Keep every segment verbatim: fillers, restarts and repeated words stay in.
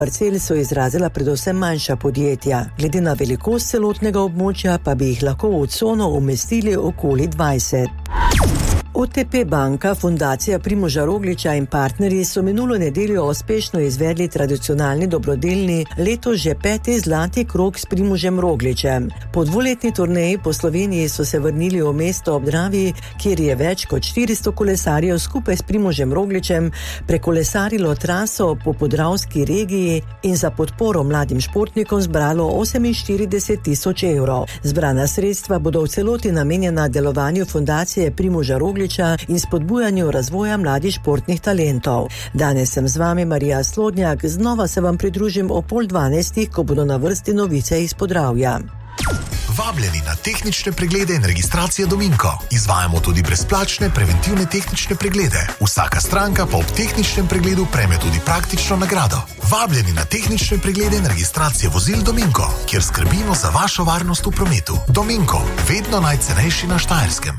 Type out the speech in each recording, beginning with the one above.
Parcel so izrazila predvsem manjša podjetja. Glede na velikost celotnega območja pa bi jih lahko v cono umestili okoli dvajset. O T P banka, fundacija Primoža Rogliča in partnerji so minulo nedeljo uspešno izvedli tradicionalni dobrodelni, letos že peti zlati krog s Primožem Rogličem. Po dvoletni turneji po Sloveniji so se vrnili v mesto ob Dravi, kjer je več kot štiristo kolesarjev skupaj s Primožem Rogličem prekolesarilo traso po podravski regiji in za podporo mladim športnikom zbralo oseminštirideset tisoč evrov. Zbrana sredstva bodo v celoti namenjena delovanju fundacije Primoža Rogliča in spodbujanju razvoja mladih športnih talentov. Danes sem z vami Marija Slodnjak, znova se vam pridružim o pol dvanajstih, ko bodo na vrsti novice iz Podravja. Vabljeni na tehnične preglede in registracije Dominko. Izvajamo tudi brezplačne preventivne tehnične preglede. Vsaka stranka pa ob tehničnem pregledu prejme tudi praktično nagrado. Vabljeni na tehnične preglede in registracije vozil Dominko, kjer skrbimo za vašo varnost v prometu. Dominko, vedno najcenejši na Štajerskem.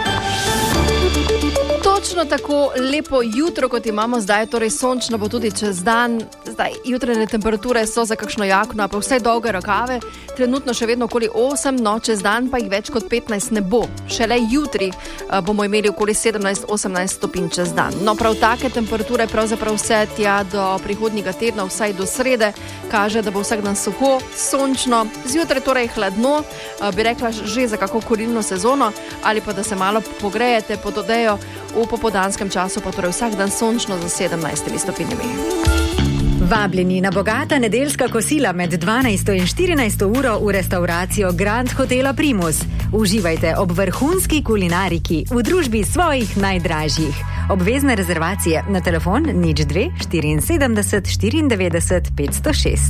Točno tako lepo jutro, kot imamo zdaj, torej sončno bo tudi čez dan. Zdaj jutranje temperature so za kakšno jakno, pa vse dolge rokave. Trenutno še vedno okoli osem, no čez dan pa jih več kot petnajst ne bo. Šele jutri uh, bomo imeli okoli sedemnajst osemnajst stopinj čez dan. No prav take temperature pravzaprav vse tja do prihodnjega tedna, vsaj do srede, kaže, da bo vsak dan suho, sončno, zjutraj torej hladno, uh, bi rekla že za kako kurilno sezono, ali pa da se malo pogrejete pod odejo. V popoldanskem času pa torej vsak dan sončno za sedemnajstimi stopinjami. Vabljeni na bogata nedeljska kosila med dvanajsto in štirinajsto uro v restavracijo Grand Hotela Primus. Uživajte ob vrhunski kulinariki v družbi svojih najdražjih. Obvezne rezervacije na telefon nič dve štiriinsedemdeset štiriindevetdeset petsto šest.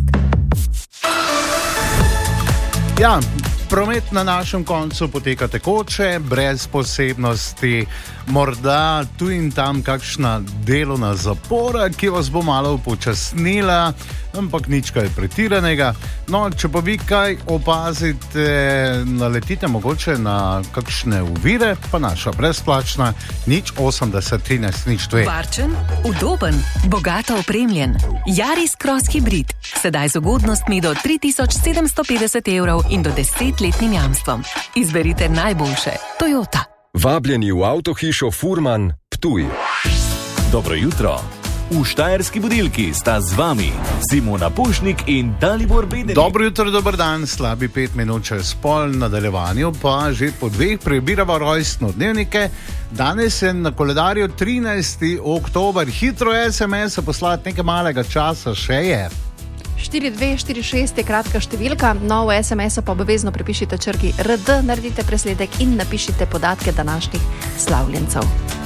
Ja, promet na našem koncu poteka tekoče, brez posebnosti, morda tu in tam kakšna delovna zapora, ki vas bo malo upočasnila, ampak nič kaj pretiranega. No, če pa vi kaj opazite, naletite mogoče na kakšne ovire, pa naša brezplačna nič osemdeset trinajst nič dve. Varčen, udoben, bogato opremljen. Yaris Cross Hybrid, sedaj z ugodnostmi do tri tisoč sedemsto petdeset evrov in do desetletnim jamstvom. Izberite najboljše. Toyota. Vabljeni v avtohišo Furman, Ptuj. Dobro jutro. V Štajerski budilki sta z vami Simona Pušnik in Dalibor Bedenik. Dobro jutro, dober dan, slabi pet minut čez pol, nadaljevanju pa že po dveh prebirava rojstno dnevnike. Danes je na koledarju trinajsti oktober, hitro es em es poslati nekaj malega časa še je. štiri dve štiri šest je kratka številka, no v es em esu pa obvezno prepišite črki R D, naredite presledek in napišite podatke današnjih slavljencev.